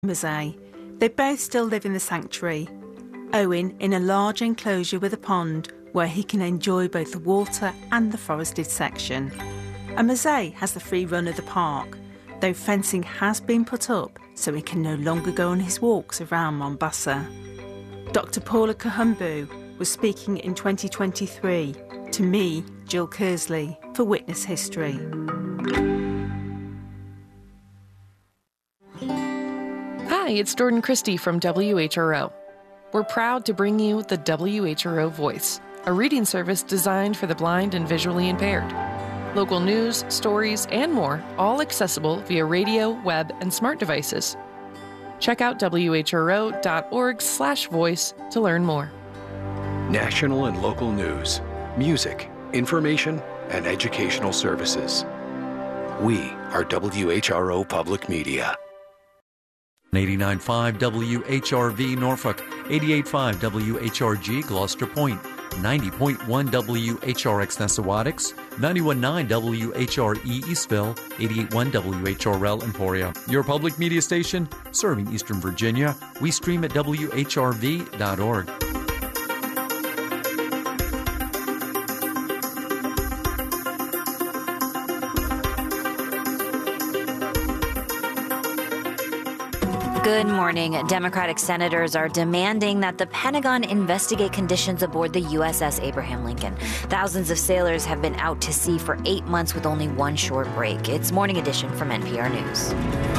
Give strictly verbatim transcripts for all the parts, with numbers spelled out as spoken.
Mazay. They both still live in the sanctuary. Owen in a large enclosure with a pond where he can enjoy both the water and the forested section. And Mazay has the free run of the park, though fencing has been put up so he can no longer go on his walks around Mombasa. Doctor Paula Kahumbu was speaking in twenty twenty-three to me, Jill Kersley, for Witness History. Hi, it's Jordan Christie from W H R O. We're proud to bring you the W H R O Voice, a reading service designed for the blind and visually impaired. Local news, stories, and more, all accessible via radio, web, and smart devices. Check out W H R O dot org slash voice to learn more. National and local news, music, information, and educational services. We are W H R O Public Media. eighty-nine point five W H R V Norfolk, eighty-eight point five W H R G Gloucester Point, ninety point one W H R X Nessawadix, ninety-one point nine W H R E Eastville, eighty-eight point one W H R L Emporia. Your public media station, serving Eastern Virginia. We stream at W H R V dot org. Good morning. Democratic senators are demanding that the Pentagon investigate conditions aboard the U S S Abraham Lincoln. Thousands of sailors have been out to sea for eight months with only one short break. It's Morning Edition from N P R News.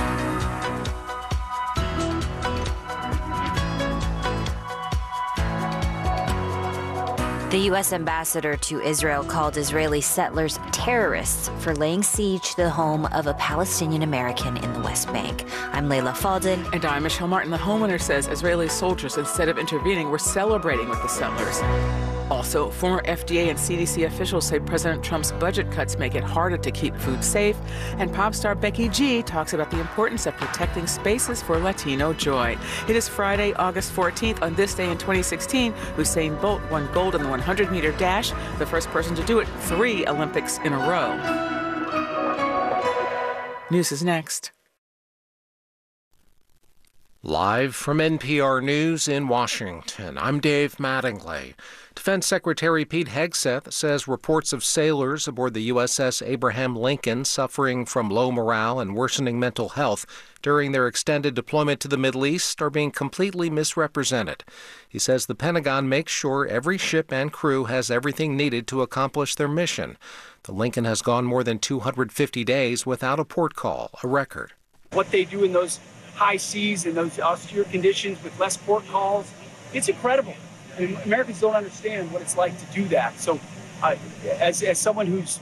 The U S ambassador to Israel called Israeli settlers terrorists for laying siege to the home of a Palestinian American in the West Bank. I'm Layla Faldin. And I'm Michelle Martin. The homeowner says Israeli soldiers, instead of intervening, were celebrating with the settlers. Also, former F D A and C D C officials say President Trump's budget cuts make it harder to keep food safe. And pop star Becky G talks about the importance of protecting spaces for Latino joy. It is Friday, August fourteenth. On this day in twenty sixteen, Usain Bolt won gold in the one hundred meter dash, the first person to do it three Olympics in a row. News is next. Live from N P R News in Washington, I'm Dave Mattingly. Defense Secretary Pete Hegseth says reports of sailors aboard the U S S Abraham Lincoln suffering from low morale and worsening mental health during their extended deployment to the Middle East are being completely misrepresented. He says the Pentagon makes sure every ship and crew has everything needed to accomplish their mission. The Lincoln has gone more than two hundred fifty days without a port call, a record. What they do in those high seas and those austere conditions with less port calls, it's incredible. I mean, Americans don't understand what it's like to do that. So uh, as, as someone who's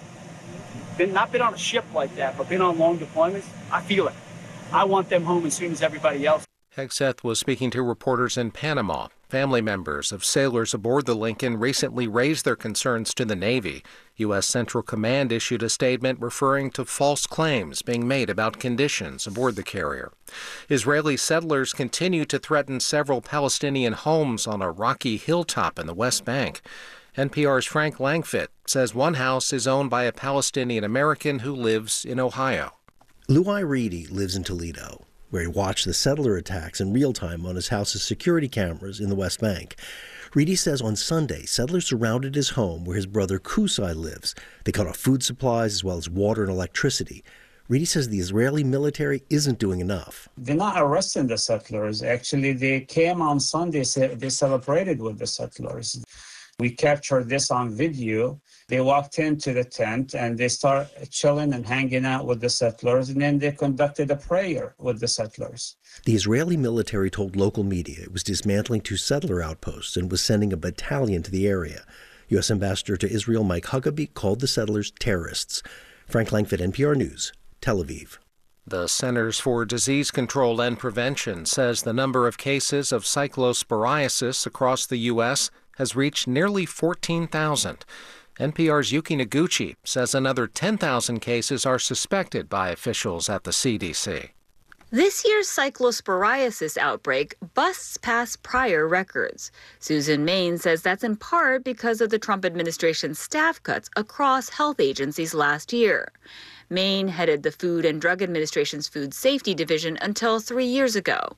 been not been on a ship like that, but been on long deployments, I feel it. I want them home as soon as everybody else. Hegseth was speaking to reporters in Panama. Family members of sailors aboard the Lincoln recently raised their concerns to the Navy. U S. Central Command issued a statement referring to false claims being made about conditions aboard the carrier. Israeli settlers continue to threaten several Palestinian homes on a rocky hilltop in the West Bank. N P R's Frank Langfitt says one house is owned by a Palestinian American who lives in Ohio. Luai Reedy lives in Toledo, where he watched the settler attacks in real time on his house's security cameras in the West Bank. Reedy says on Sunday, settlers surrounded his home where his brother Kusai lives. They cut off food supplies as well as water and electricity. Reedy says the Israeli military isn't doing enough. They're not arresting the settlers. Actually, they came on Sunday, they celebrated with the settlers. We captured this on video. They walked into the tent and they started chilling and hanging out with the settlers, and then they conducted a prayer with the settlers. The Israeli military told local media it was dismantling two settler outposts and was sending a battalion to the area. U S. Ambassador to Israel Mike Huckabee called the settlers terrorists. Frank Langfitt, N P R News, Tel Aviv. The Centers for Disease Control and Prevention says the number of cases of cyclosporiasis across the U S has reached nearly fourteen thousand. N P R's Yuki Noguchi says another ten thousand cases are suspected by officials at the C D C. This year's cyclosporiasis outbreak busts past prior records. Susan Main says that's in part because of the Trump administration's staff cuts across health agencies last year. Main headed the Food and Drug Administration's Food Safety Division until three years ago.